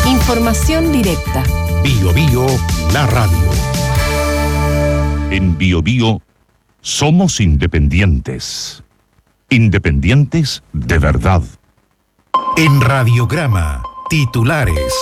Información directa. Bio la radio. En Bio somos independientes. Independientes de verdad. En Radiograma, titulares.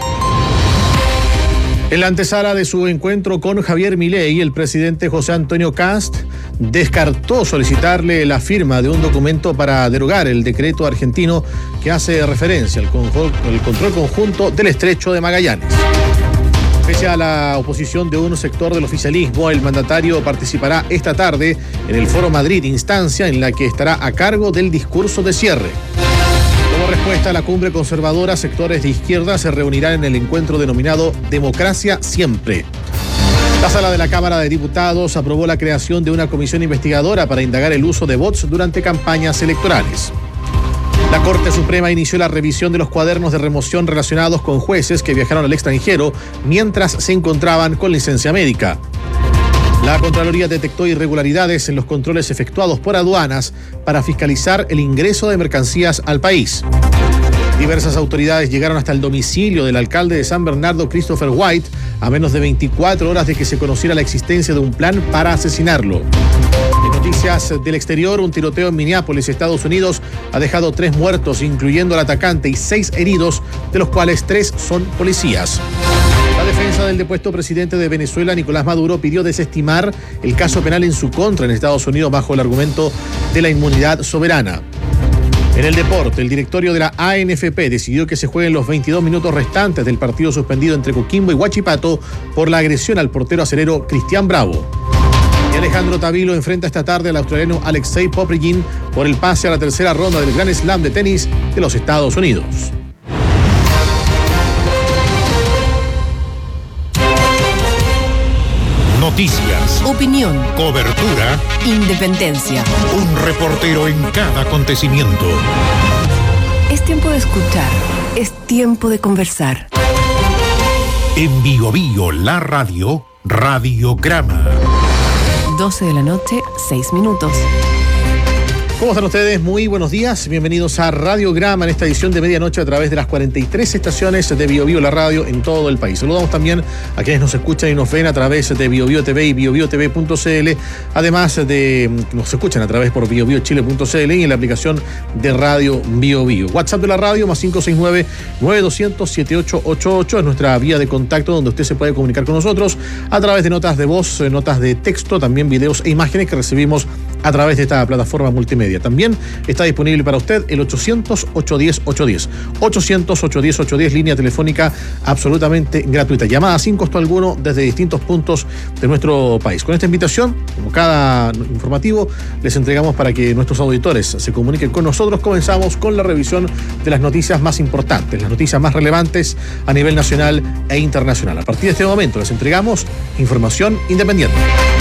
En la antesala de su encuentro con Javier Milei, el presidente José Antonio Kast descartó solicitarle la firma de un documento para derogar el decreto argentino que hace referencia al control conjunto del Estrecho de Magallanes. Pese a la oposición de un sector del oficialismo, el mandatario participará esta tarde en el Foro Madrid, instancia en la que estará a cargo del discurso de cierre. Como respuesta a la cumbre conservadora, sectores de izquierda se reunirán en el encuentro denominado Democracia Siempre. La Sala de la Cámara de Diputados aprobó la creación de una comisión investigadora para indagar el uso de bots durante campañas electorales. La Corte Suprema inició la revisión de los cuadernos de remoción relacionados con jueces que viajaron al extranjero mientras se encontraban con licencia médica. La Contraloría detectó irregularidades en los controles efectuados por aduanas para fiscalizar el ingreso de mercancías al país. Diversas autoridades llegaron hasta el domicilio del alcalde de San Bernardo, Christopher White, a menos de 24 horas de que se conociera la existencia de un plan para asesinarlo. En noticias del exterior, un tiroteo en Minneapolis, Estados Unidos, ha dejado 3 muertos, incluyendo al atacante, y 6 heridos, de los cuales 3 son policías. La defensa del depuesto presidente de Venezuela, Nicolás Maduro, pidió desestimar el caso penal en su contra en Estados Unidos bajo el argumento de la inmunidad soberana. En el deporte, el directorio de la ANFP decidió que se jueguen los 22 minutos restantes del partido suspendido entre Coquimbo y Huachipato por la agresión al portero acerero Cristian Bravo. Y Alejandro Tavilo enfrenta esta tarde al australiano Alexei Popyrin por el pase a la tercera ronda del Grand Slam de tenis de los Estados Unidos. Noticias, Opinión, cobertura, independencia. un reportero en cada acontecimiento. Es tiempo de escuchar. Es tiempo de conversar. En Bio la radio, Radiograma. 12 de la noche, 6 minutos. ¿Cómo están ustedes? Muy buenos días. Bienvenidos a Radiograma en esta edición de medianoche a través de las 43 estaciones de Bio la radio en todo el país. Saludamos también a quienes nos escuchan y nos ven a través de Bio TV y biobiotv.cl. Además de nos escuchan a través por biobiochile.cl y en la aplicación de Radio Bio. WhatsApp de la radio más 569-9200-7888 es nuestra vía de contacto donde usted se puede comunicar con nosotros a través de notas de voz, notas de texto, también videos e imágenes que recibimos a través de esta plataforma multimedia. También está disponible para usted el 800-810-810. 800-810-810, línea telefónica absolutamente gratuita. Llamada sin costo alguno desde distintos puntos de nuestro país. Con esta invitación, como cada informativo, les entregamos para que nuestros auditores se comuniquen con nosotros. Comenzamos con la revisión de las noticias más importantes, las noticias más relevantes a nivel nacional e internacional. A partir de este momento les entregamos información independiente.